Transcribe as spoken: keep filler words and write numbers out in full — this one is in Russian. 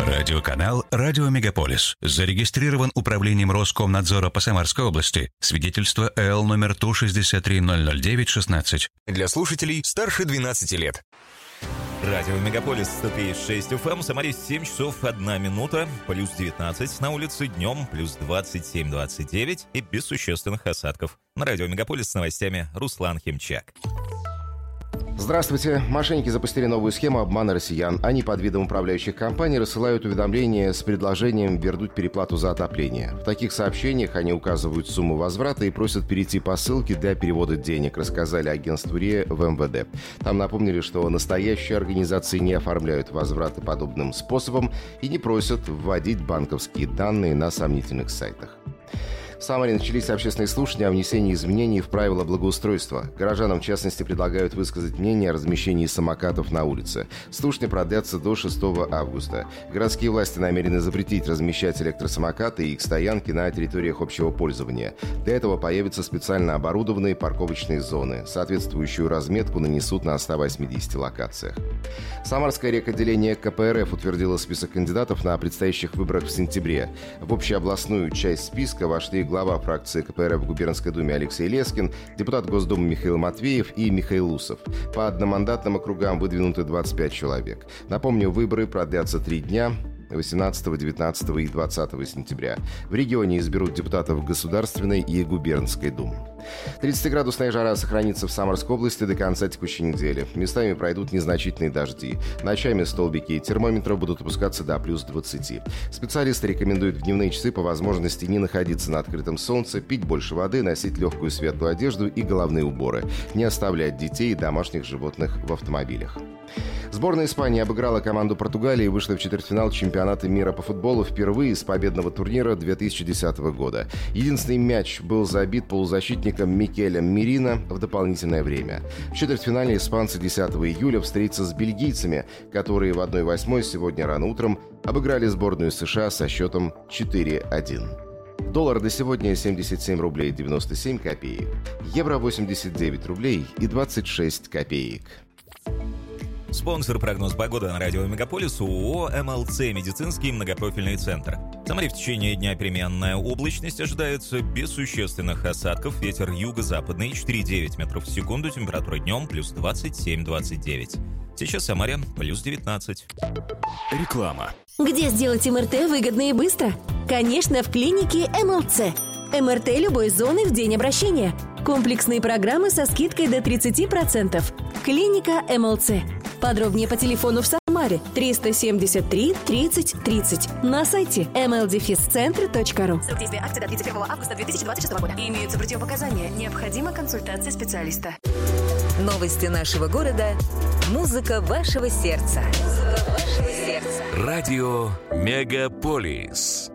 Радиоканал «Радио Мегаполис» зарегистрирован Управлением Роскомнадзора по Самарской области. Свидетельство эл номер Ту шестьдесят три ноль ноль девять шестнадцать. Для слушателей старше двенадцати лет. Радио Мегаполис сто три и шесть эф эм, Самаре семь часов одна минута, плюс девятнадцать на улице, днем плюс двадцать семь двадцать девять и без существенных осадков. На Радио Мегаполис с новостями Руслан Химчак. Здравствуйте. Мошенники запустили новую схему обмана россиян. Они под видом управляющих компаний рассылают уведомления с предложением вернуть переплату за отопление. В таких сообщениях они указывают сумму возврата и просят перейти по ссылке для перевода денег, рассказали агентству РИА в эм вэ дэ. Там напомнили, что настоящие организации не оформляют возвраты подобным способом и не просят вводить банковские данные на сомнительных сайтах. В Самаре начались общественные слушания о внесении изменений в правила благоустройства. Горожанам, в частности, предлагают высказать мнение о размещении самокатов на улице. Слушания продлятся до шестого августа. Городские власти намерены запретить размещать электросамокаты и их стоянки на территориях общего пользования. Для этого появятся специально оборудованные парковочные зоны. Соответствующую разметку нанесут на ста восьмидесяти локациях. Самарское рекотделение ка пэ эр эф утвердило список кандидатов на предстоящих выборах в сентябре. В общеобластную часть списка вошли глава фракции ка пэ эр эф в Губернской думе Алексей Лескин, депутат Госдумы Михаил Матвеев и Михаил Усов. По одномандатным округам выдвинуты двадцать пять человек. Напомню, выборы продлятся три дня. восемнадцатого, девятнадцатого и двадцатого сентября. В регионе изберут депутатов Государственной и Губернской дум. тридцатиградусная жара сохранится в Самарской области до конца текущей недели. Местами пройдут незначительные дожди. Ночами столбики термометров будут опускаться до плюс двадцати. Специалисты рекомендуют в дневные часы по возможности не находиться на открытом солнце, пить больше воды, носить легкую светлую одежду и головные уборы, не оставлять детей и домашних животных в автомобилях. Сборная Испании обыграла команду Португалии и вышла в четвертьфинал чемпионата мира по футболу впервые с победного турнира две тысячи десятого года. Единственный мяч был забит полузащитником Микелем Мерино в дополнительное время. В четвертьфинале испанцы десятого июля встретятся с бельгийцами, которые в одна восьмая сегодня рано утром обыграли сборную США со счетом четыре один. Доллар до сегодня семьдесят семь рублей девяносто семь копеек. Евро восемьдесят девять рублей и двадцать шесть копеек. Спонсор прогноз погоды на Радио Мегаполис ООО эм эл цэ «Медицинский многопрофильный центр». В Самаре в течение дня переменная облачность, ожидается без существенных осадков, ветер юго-западный четыре и девять метров в секунду, температура днем плюс двадцать семь двадцать девять. Сейчас в Самаре плюс девятнадцать. Реклама. Где сделать эм эр тэ выгодно и быстро? Конечно, в клинике эм эл цэ. эм эр тэ любой зоны в день обращения. Комплексные программы со скидкой до тридцати процентов. Клиника эм эл цэ. Подробнее по телефону в Самаре триста семьдесят три тридцать тридцать. На сайте эм эл дефис центр точка ру. Срок действия акции до тридцать первого августа две тысячи двадцать шестого года. Имеются противопоказания. Необходима консультация специалиста. Новости нашего города. Музыка вашего сердца. Музыка вашего сердца. Радио Мегаполис.